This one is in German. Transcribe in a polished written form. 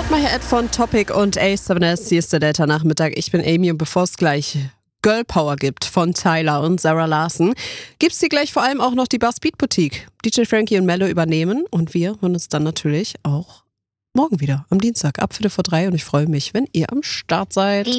Hold My Head von Topic und A7S. Hier ist der Delta-Nachmittag. Ich bin Amy und bevor es gleich Girl Power gibt von Tyler und Sarah Larson, gibt's hier gleich vor allem auch noch die Bar Speed Boutique. DJ Frankie und Mello übernehmen und wir hören uns dann natürlich auch morgen wieder am Dienstag ab 2:45 und ich freue mich, wenn ihr am Start seid.